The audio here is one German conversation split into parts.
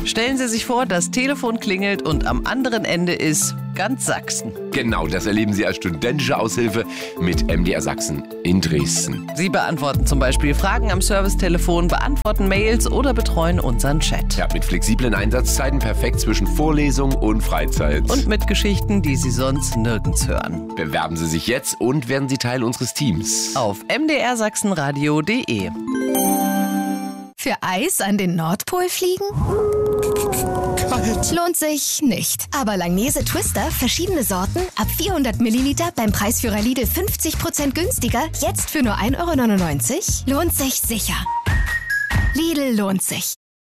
Stellen Sie sich vor, das Telefon klingelt und am anderen Ende ist ganz Sachsen. Genau, das erleben Sie als studentische Aushilfe mit MDR Sachsen in Dresden. Sie beantworten zum Beispiel Fragen am Servicetelefon, beantworten Mails oder betreuen unseren Chat. Ja, mit flexiblen Einsatzzeiten perfekt zwischen Vorlesung und Freizeit. Und mit Geschichten, die Sie sonst nirgends hören. Bewerben Sie sich jetzt und werden Sie Teil unseres Teams. Auf mdrsachsenradio.de. Für Eis an den Nordpol fliegen? Kalt. Lohnt sich nicht. Aber Langnese Twister, verschiedene Sorten, ab 400 Milliliter beim Preisführer Lidl 50% günstiger, jetzt für nur 1,99 €? Lohnt sich sicher. Lidl lohnt sich.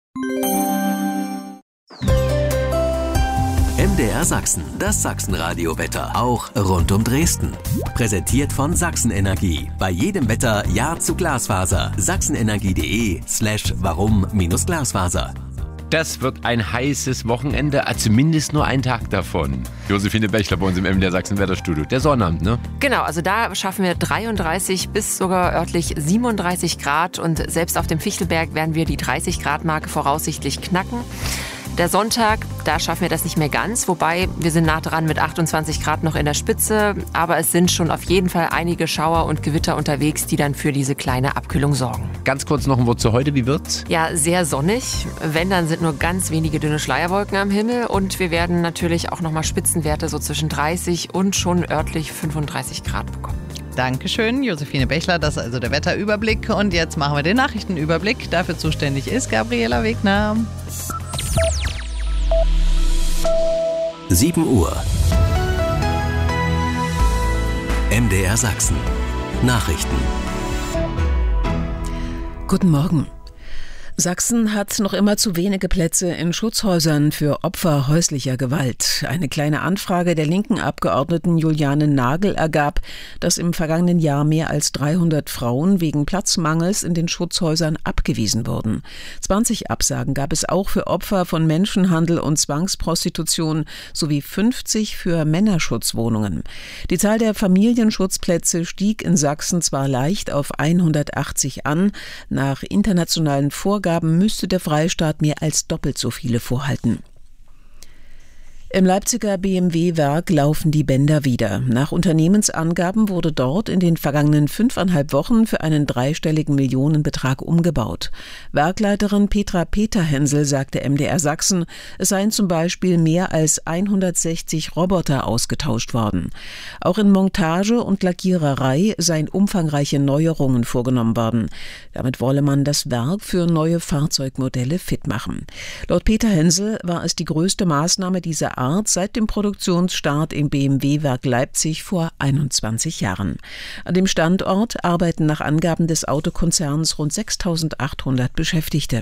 MDR Sachsen, das Sachsenradio-Wetter, auch rund um Dresden. Präsentiert von Sachsenenergie. Bei jedem Wetter Ja zu Glasfaser. sachsenenergie.de/warum-Glasfaser. Das wird ein heißes Wochenende, zumindest nur ein Tag davon. Josephine Bechler bei uns im MDR Sachsen Wetterstudio. Der Sonnabend, ne? Genau, also da schaffen wir 33 bis sogar örtlich 37 Grad und selbst auf dem Fichtelberg werden wir die 30-Grad-Marke voraussichtlich knacken. Der Sonntag, da schaffen wir das nicht mehr ganz, wobei wir sind nah dran mit 28 Grad noch in der Spitze, aber es sind schon auf jeden Fall einige Schauer und Gewitter unterwegs, die dann für diese kleine Abkühlung sorgen. Ganz kurz noch ein Wort zu heute, wie wird's? Ja, sehr sonnig, wenn, dann sind nur ganz wenige dünne Schleierwolken am Himmel und wir werden natürlich auch nochmal Spitzenwerte so zwischen 30 und schon örtlich 35 Grad bekommen. Dankeschön, Josephine Bechler, das ist also der Wetterüberblick und jetzt machen wir den Nachrichtenüberblick. Dafür zuständig ist Gabriela Wegner. 7 Uhr. MDR Sachsen. Nachrichten. Guten Morgen. Sachsen hat noch immer zu wenige Plätze in Schutzhäusern für Opfer häuslicher Gewalt. Eine kleine Anfrage der linken Abgeordneten Juliane Nagel ergab, dass im vergangenen Jahr mehr als 300 Frauen wegen Platzmangels in den Schutzhäusern abgewiesen wurden. 20 Absagen gab es auch für Opfer von Menschenhandel und Zwangsprostitution sowie 50 für Männerschutzwohnungen. Die Zahl der Familienschutzplätze stieg in Sachsen zwar leicht auf 180 an, nach internationalen Vorgaben müsste der Freistaat mehr als doppelt so viele vorhalten. Im Leipziger BMW-Werk laufen die Bänder wieder. Nach Unternehmensangaben wurde dort in den vergangenen 5,5 Wochen für einen dreistelligen Millionenbetrag umgebaut. Werkleiterin Petra Peterhensel sagte MDR Sachsen, es seien zum Beispiel mehr als 160 Roboter ausgetauscht worden. Auch in Montage und Lackiererei seien umfangreiche Neuerungen vorgenommen worden. Damit wolle man das Werk für neue Fahrzeugmodelle fit machen. Laut Peterhensel war es die größte Maßnahme dieser Art seit dem Produktionsstart im BMW-Werk Leipzig vor 21 Jahren. An dem Standort arbeiten nach Angaben des Autokonzerns rund 6.800 Beschäftigte.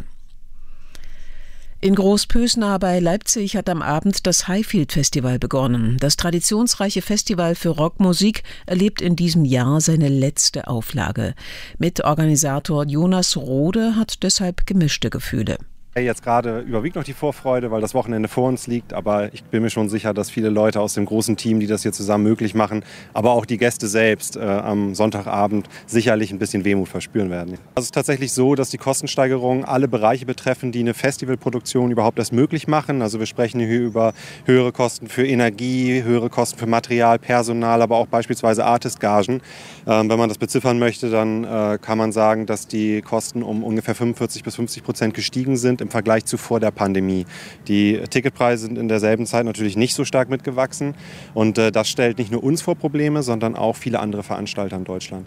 In Großpösna bei Leipzig hat am Abend das Highfield Festival begonnen. Das traditionsreiche Festival für Rockmusik erlebt in diesem Jahr seine letzte Auflage. Mitorganisator Jonas Rode hat deshalb gemischte Gefühle. Jetzt gerade überwiegt noch die Vorfreude, weil das Wochenende vor uns liegt. Aber ich bin mir schon sicher, dass viele Leute aus dem großen Team, die das hier zusammen möglich machen, aber auch die Gäste selbst am Sonntagabend sicherlich ein bisschen Wehmut verspüren werden. Also es ist tatsächlich so, dass die Kostensteigerungen alle Bereiche betreffen, die eine Festivalproduktion überhaupt erst möglich machen. Also wir sprechen hier über höhere Kosten für Energie, höhere Kosten für Material, Personal, aber auch beispielsweise Artistgagen. Wenn man das beziffern möchte, dann kann man sagen, dass die Kosten um ungefähr 45-50% gestiegen sind im Vergleich zu vor der Pandemie. Die Ticketpreise sind in derselben Zeit natürlich nicht so stark mitgewachsen und das stellt nicht nur uns vor Probleme, sondern auch viele andere Veranstalter in Deutschland.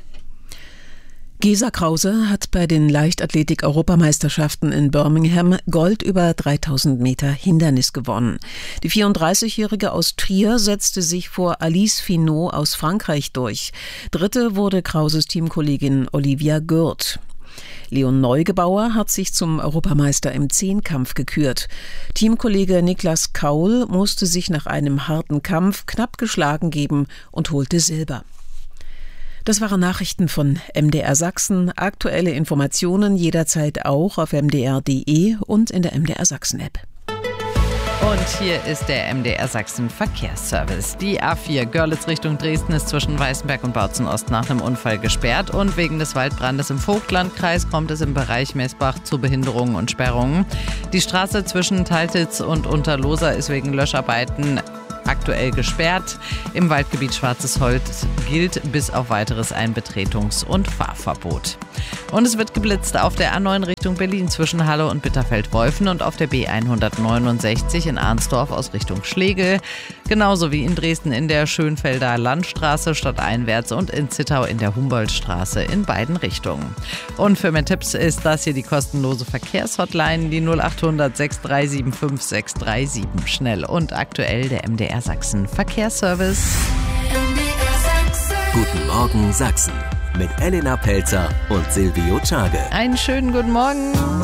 Gesa Krause hat bei den Leichtathletik-Europameisterschaften in Birmingham Gold über 3000 Meter Hindernis gewonnen. Die 34-Jährige aus Trier setzte sich vor Alice Finot aus Frankreich durch. Dritte wurde Krauses Teamkollegin Olivia Gürt. Leon Neugebauer hat sich zum Europameister im Zehnkampf gekürt. Teamkollege Niklas Kaul musste sich nach einem harten Kampf knapp geschlagen geben und holte Silber. Das waren Nachrichten von MDR Sachsen. Aktuelle Informationen jederzeit auch auf mdr.de und in der MDR Sachsen App. Und hier ist der MDR Sachsen Verkehrsservice. Die A4 Görlitz Richtung Dresden ist zwischen Weißenberg und Bautzen Ost nach einem Unfall gesperrt. Und wegen des Waldbrandes im Vogtlandkreis kommt es im Bereich Messbach zu Behinderungen und Sperrungen. Die Straße zwischen Teiltitz und Unterloser ist wegen Löscharbeiten aktuell gesperrt. Im Waldgebiet Schwarzes Holz gilt bis auf Weiteres ein Betretungs- und Fahrverbot. Und es wird geblitzt auf der A9 Richtung Berlin zwischen Halle und Bitterfeld-Wolfen und auf der B169 in Arnsdorf aus Richtung Schlegel. Genauso wie in Dresden in der Schönfelder Landstraße stadteinwärts und in Zittau in der Humboldtstraße in beiden Richtungen. Und für mehr Tipps ist das hier die kostenlose Verkehrshotline, die 0800 6375 637. Schnell und aktuell der MDR Sachsen Verkehrsservice. Guten Morgen Sachsen mit Elena Pelzer und Silvio Czage. Einen schönen guten Morgen.